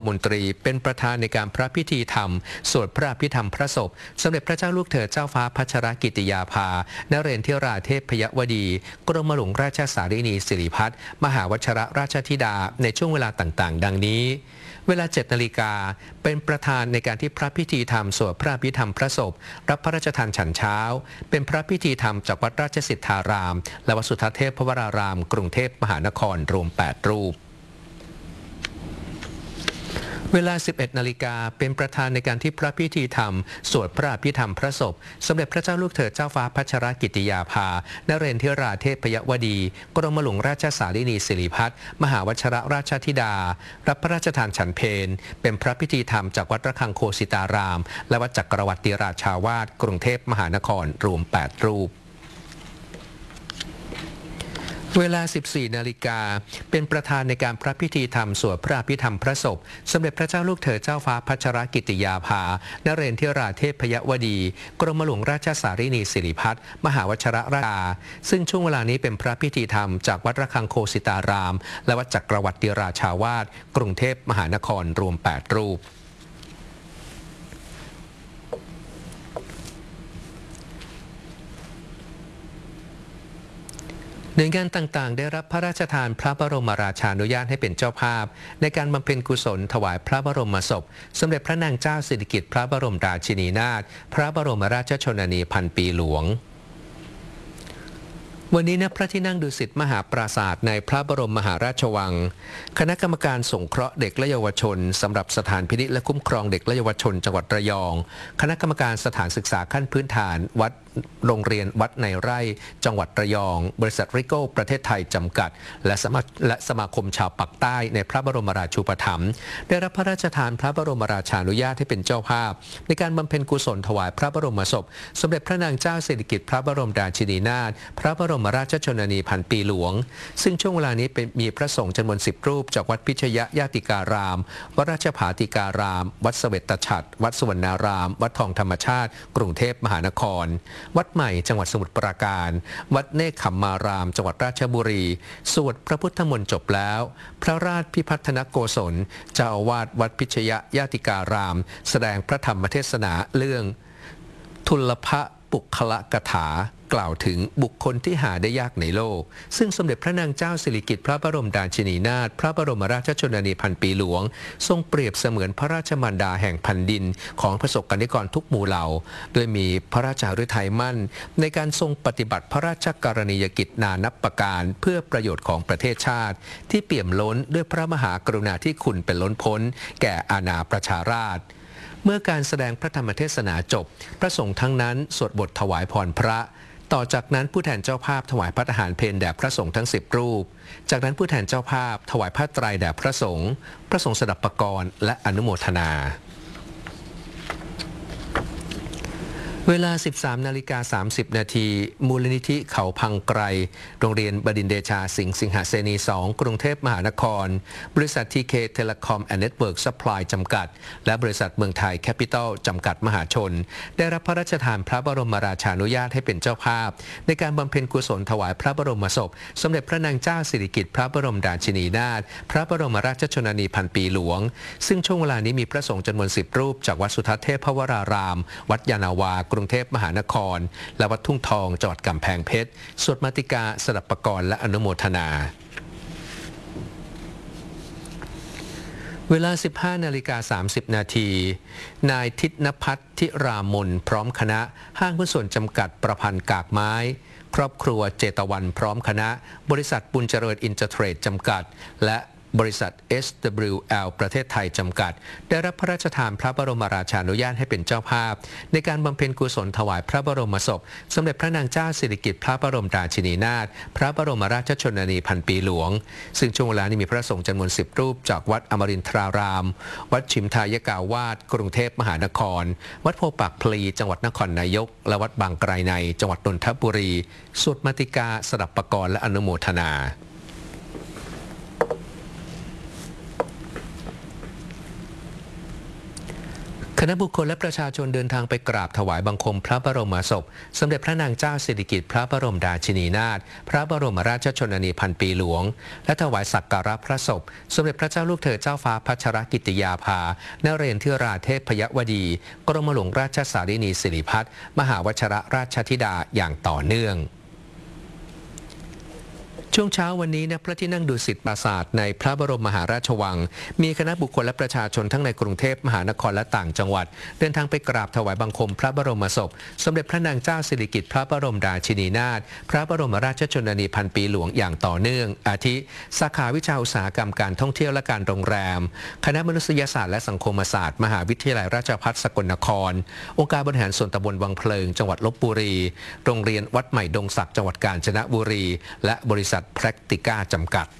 มนตรีเป็นประธานในการพระพิธีธรรมสวดพระอภิธรรมพระศพสมเด็จพระเจ้าลูกเธอเจ้าฟ้าพัชรกิติยาภานเรนทิราเทพยวดีกรมหลวงราชสารินีสิริพัฒน์มหาวชรราชธิดาในช่วงเวลาต่างๆ ดังนี้เวลา 7 นาฬิกาเป็นประธานในการที่พระพิธีธรรมสวดพระอภิธรรมพระศพรับพระราชทานฉันเช้าเป็นพระพิธีธรรมจากวัดราชสิทธารามและวัดสุทธเทพวรารามกรุงเทพมหานครรวม 8 รูปเวลา 11 นาฬิกาเป็นประธานในการที่พระพิธีธรรมสวดพระอภิธรรมพระศพสมเด็จพระเจ้าลูกเธอเจ้าฟ้าพัชรกิติยาภานเรนทิราเทพยวดีกรมหลวงราชสารินีสิริพัฒน์มหาวชรราชธิดารับพระราชทานฉันเพลเป็นพระพิธีธรรมจากวัดระฆังโคสิตารามและวัดจักรวรรดิราชาวาสกรุงเทพมหานครรวม 8 รูปเวลา 14 นาฬิกาเป็นประธานในการพระพิธีธรรมสวดพระอภิธรรมพระศพสมเด็จพระเจ้าลูกเธอเจ้าฟ้าพัชรกิติยาภานเรนทิราเทพยวดีกรมหลวงราชสารินีสิริพัฒน์มหาวชรราชซึ่งช่วงเวลานี้เป็นพระพิธีธรรมจากวัดระฆังโคสิตารามและวัดจักรวรรดิราชาวาสกรุงเทพมหานครรวม 8 รูปหน่วยงานต่างๆได้รับพระราชทานพระบรมราชานุญาตให้เป็นเจ้าภาพในการบำเพ็ญกุศลถวายพระบรมศพสมเด็จพระนางเจ้าสิริกิติ์พระบรมราชินีนาถพระบรมราชชนนีพันปีหลวงวันนี้ณพระที่นั่งดุสิตมหาปราสาทในพระบรมมหาราชวังคณะกรรมการสงเคราะห์เด็กและเยาวชนสำหรับสถานพินิจและคุ้มครองเด็กและเยาวชนจังหวัดระยองคณะกรรมการสถานศึกษาขั้นพื้นฐานวัดโรงเรียนวัดในไร่จังหวัดระยองบริษัทริโก้ประเทศไทยจำกัดและสมาคมชาวปักใต้ในพระบรมราชูปถัมภ์ได้รับพระราชทานพระบรมราชานุญาตให้เป็นเจ้าภาพในการบำเพ็ญกุศลถวายพระบรมศพสมเด็จพระนางเจ้าสิริกิติ์พระบรมราชินีนาถพระบรมราชชนนีพันปีหลวงซึ่งช่วงเวลานี้มีพระสงฆ์จำนวน 10 รูปจากวัดพิชยญาติการามวัดราชภาติการามวัดเสวตฉัตรวัดสุวรรณารามวัดทองธรรมชาติกรุงเทพมหานครวัดใหม่จังหวัดสมุทรปราการวัดเนคขมมารามจังหวัดราชบุรีสวดพระพุทธมนต์จบแล้วพระราชพิพัฒนโกศลเจ้าอาวาสวัดพิชยญาติการามแสดงพระธรรมเทศนาเรื่องทุลภปุคละกถากล่าวถึงบุคคลที่หาได้ยากในโลกซึ่งสมเด็จพระนางเจ้าสิริกิติ์พระบรมราชินีนาถพระบรมราชชนนีพันปีหลวงทรงเปรียบเสมือนพระราชมารดาแห่งแผ่นดินของประสบกนิกรทุกหมู่เหล่าโดยมีพระราชฤทัยมั่นในการทรงปฏิบัติพระราชกรณียกิจนานับประการเพื่อประโยชน์ของประเทศชาติที่เปี่ยมล้นด้วยพระมหากรุณาธิคุณเป็นล้นพ้นแก่อาณาประชาราษฎร์เมื่อการแสดงพระธรรมเทศนาจบพระสงฆ์ทั้งนั้นสวดบทถวายพรพระต่อจากนั้นผู้แทนเจ้าภาพถวายพระทหารเพลแด่พระสงฆ์ทั้ง10 รูปจากนั้นผู้แทนเจ้าภาพถวายผ้าไตรแด่พระสงฆ์สดับปกรณ์และอนุโมทนาเวลา 13:30 นาทีมูลนิธิเขาพังไกรโรงเรียนบดินทร์เดชาสิงหเสนี 2 กรุงเทพมหานครบริษัท TK Telecom and Network Supply จำกัดและบริษัทเมืองไทยแคปิตอลจำกัดมหาชนได้รับพระราชทานพระบรมราชานุญาตให้เป็นเจ้าภาพในการบำเพ็ญกุศลถวายพระบรมศพสมเด็จพระนางเจ้าสิริกิติ์พระบรมราชินีนาถพระบรมราชชนนีพันปีหลวงซึ่งช่วงเวลานี้มีพระสงฆ์จำนวน 10 รูปจากวัดสุทัศน์เทพวรารามวัดยานาวากรุงเทพมหานครและวัดทุ่งทองจังหวัดกำแพงเพชรสวดมาติกาสดับปกรณ์และอนุโมทนาเวลา 15:30 นาทีนายทิศนภัทรธิรามนพร้อมคณะห้างหุ้นส่วนจำกัดประพันธ์กากไม้ครอบครัวเจตวันพร้อมคณะบริษัทบุญเจริญอินเตอร์เทรดจำกัดและบริษัท SWL ประเทศไทยจำกัดได้รับพระราชทานพระบรมราชานุญาตให้เป็นเจ้าภาพในการบำเพ็ญกุศลถวายพระบรมศพสมเด็จพระนางเจ้าสิริกิติ์พระบรมราชินีนาถพระบรมราชชนนีพันปีหลวงซึ่งช่วงเวลานี้มีพระสงฆ์จำนวน 10 รูปจากวัดอมรินทรารามวัดชิมทายกาวาสกรุงเทพมหานครวัดโพปากพลีจังหวัดนครนายกและวัดบางไกรในจังหวัดนนทบุรีสวดมาติกาสดับปกรณ์และอนุโมทนาคณะบุคคลและประชาชนเดินทางไปกราบถวายบังคมพระบรมศพสมเด็จพระนางเจ้าสิริกิติ์พระบรมราชินีนาถพระบรมราชชนนีพันปีหลวงและถวายสักการะพระศพสมเด็จพระเจ้าลูกเธอเจ้าฟ้าพัชรกิติยาภานเรศธิราเทพยวดีกรมหลวงราชสารินีสิริพัฒน์มหาวชิรราชธิดาอย่างต่อเนื่องช่วงเช้าวันนี้ณพระที่นั่งดุสิตปราสาทในพระบรมมหาราชวังมีคณะบุคคลและประชาชนทั้งในกรุงเทพมหานครและต่างจังหวัดเดินทางไปกราบถวายบังคมพระบรมศพสมเด็จพระนางเจ้าสิริกิติ์พระบรมราชินีนาถพระบรมราชชนนีพันปีหลวงอย่างต่อเนื่องอาทิสาขาวิชาอุตสาหกรรมการท่องเที่ยวและการโรงแรมคณะมนุษยศาสตร์และสังคมศาสตร์มหาวิทยาลัยราชภัฏสกลนครองค์การบริหารส่วนตำบลวังเพลิงจังหวัดลพบุรีโรงเรียนวัดใหม่ดงศักดิ์จังหวัดกาญจนบุรีและบริษัทแพรคติก้าจำกัด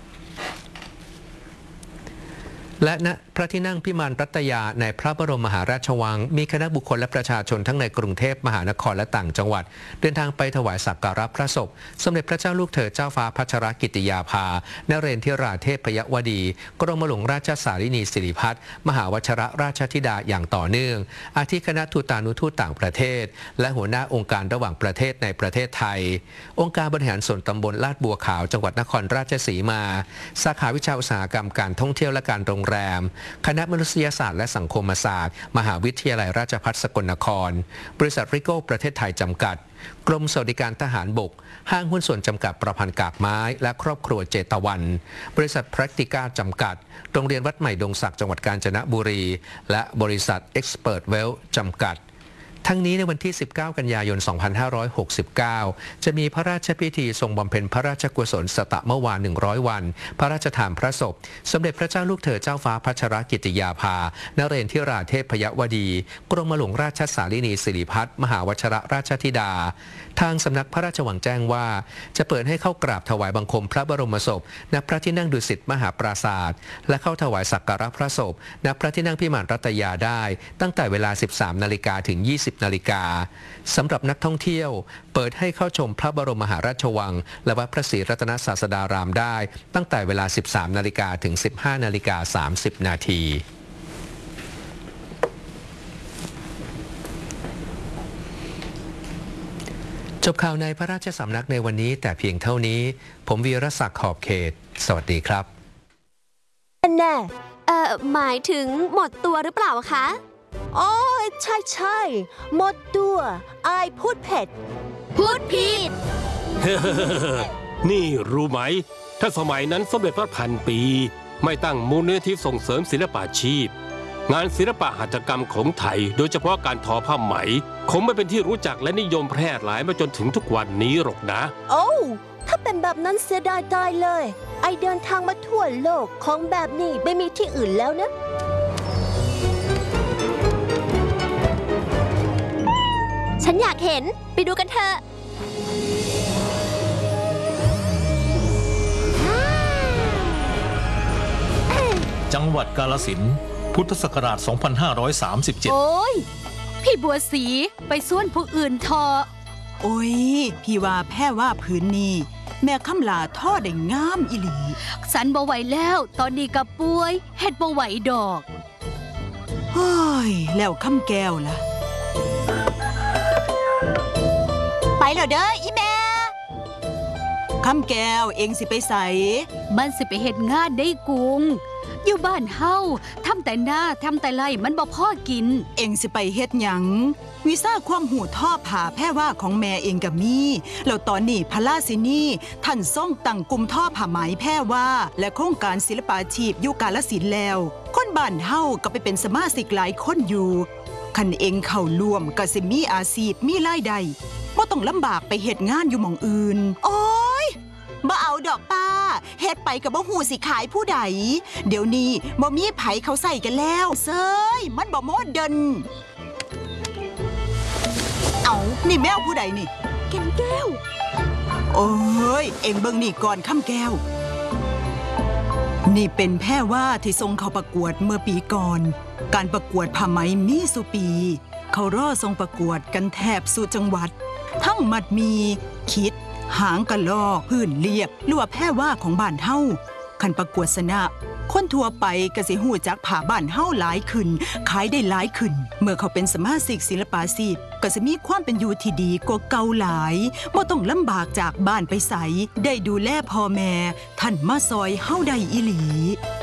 และณพระที่นั่งพิมานรัตยาในพระบรมมหาราชวังมีคณะบุคคลและประชาชนทั้งในกรุงเทพมหานครและต่างจังหวัดเดินทางไปถวายสักการะพระศพสมเด็จพระเจ้าลูกเธอเจ้าฟ้าพัชรกิติยาภานเรศธิราเทพยวดีกรมหลวงราชสารินีสิริพัฒน์มหาวชิรราชธิดาอย่างต่อเนื่องอาทิคณะทูตานุทูตต่างประเทศและหัวหน้าองค์การระหว่างประเทศในประเทศไทยองค์การบริหารส่วนตำบลลาดบัวขาวจังหวัดนครราชสีมาสาขาวิชาอุตสาหกรรมการท่องเที่ยวและการโรงแรมคณะมนุษยศาสตร์และสังคมศาสตร์มหาวิทยาลัยราชภัฏสกลนครบริษัทริโก้ประเทศไทยจำกัดกรมสวัสดิการทหารบกห้างหุ้นส่วนจำกัดประพันธ์กากไม้และครอบครัวเจตวันบริษัทแพรคติก้าจำกัดโรงเรียนวัดใหม่ดงศักดิ์จังหวัดกาญจนบุรีและบริษัทเอ็กซ์เพิร์ตเวลจำกัดทั้งนี้ในวันที่ 19 กันยายน 2569 จะมีพระราชพิธีทรงบำเพ็ญพระราชกุศลสตะเมื่อวาน 100 วันพระราชทานพระศพสมเด็จพระเจ้าลูกเธอเจ้าฟ้าพัชรกิติยาภานเรศธิราเทพยวดีกรมหลวงราชสารินีสิริพัฒน์มหาวชิรราชธิดาทางสำนักพระราชวังแจ้งว่าจะเปิดให้เข้ากราบถวายบังคมพระบรมศพณพระที่นั่งดุสิตมหาปราสาทและเข้าถวายสักการะพระศพณพระที่นั่งพิมานรัตยาได้ตั้งแต่เวลา 13 นาฬิกาถึง 20 นาฬิกาสำหรับนักท่องเที่ยวเปิดให้เข้าชมพระบรมมหาราชวังและวัดพระศรีรัตนศาสดารามได้ตั้งแต่เวลา 13 นาฬิกาถึง 15 นาฬิกา 30 นาทีจบข่าวในพระราชสำนักในวันนี้แต่เพียงเท่านี้ผมวีรศักดิ์ขอบเขตสวัสดีครับแน่หมายถึงหมดตัวหรือเปล่าคะอ๋อใช่หมดตัวอายพูดเผ็ดพูดผิดนี่รู้ไหมถ้าสมัยนั้นสมเด็จพระพันปีไม่ตั้งมูลนิธิส่งเสริมศิลปาชีพงานศิลปะหัตถกรรมของไทยโดยเฉพาะการทอผ้าไหมคงไม่เป็นที่รู้จักและนิยมแพร่หลายมาจนถึงทุกวันนี้หรอกนะโอ้ถ้าเป็นแบบนั้นเสียดายตายเลยไอเดินทางมาทั่วโลกของแบบนี้ไม่มีที่อื่นแล้วนะฉันอยากเห็นไปดูกันเถอะจังหวัดกาฬสินธุ์พุทธศักราช 2537 โอ้ยพี่บัวศรีไปส่วนผู้อื่นทอโอ้ยพี่ว่าแพ้ว่าผืนนี้แม่คำลาท่อได้งามอิหลีสันบ่ไหวแล้วตอนนี้กับป่วยเฮ็ดบ่ไหวดอกเฮ้ยแล้วคำแก้วล่ะไปแล้วเด้ออีแม่คำแก้วเองสิไปใส่มันสิไปเฮ็ดงานได้กุงอยู่บ้านเฮาทำแต่หน้าทำแต่ไร่มันบ่พอกินเองสิไปเฮ็ดหยังวิซ่าความหูท่อผ่าแพ้ว่าของแม่เองกับมีแล้วตอนนี้พระราชินีท่านทรงตั้งกลุ่มท่อผ้าไหมแพ้ว่าและโครงการศิลปาชีพอยู่กาฬสินธุ์แล้วคนบ้านเฮาก็ไปเป็นสมาชิกหลายคนอยู่คันเองเข้าร่วมก็สิมีอาชีพมีรายได้บ่ต้องลำบากไปเฮ็ดงานอยู่หม่องอื่นโอ๊ยบ่เอาดอกป้าเฮ็ดไปกับบ่ฮู้สิขายผู้ใดเดี๋ยวนี้บ่มีไผเขาใส่กันแล้วเซ้ยมันบ่โมเดิร์นเอานี่แมวผู้ใดนี่แก้วโอ้ยเอ็งเบิ่งนี่ก่อนคำแก้วนี่เป็นแพ้ว่าที่ทรงเข้าประกวดเมื่อปีก่อนการประกวดผ้าไหมมีสุปีเขารอทรงประกวดกันแทบสุดจังหวัดทั้งมัดมีคิดหางกะลอกพื้นเรียบหรือว่าแพ้ว่าของบ้านเฮาคันประกวดชนะคนทั่วไปก็สิฮู้จักผ้าบ้านเฮาหลายขึ้นขายได้หลายขึ้นเมื่อเขาเป็นสมาชิกศิลปาชีพก็สิมีความเป็นอยู่ที่ดีกว่าเก่าหลายบ่ต้องลำบากจากบ้านไปไสได้ดูแลพ่อแม่ท่านมาซอยเฮาได้อีหลี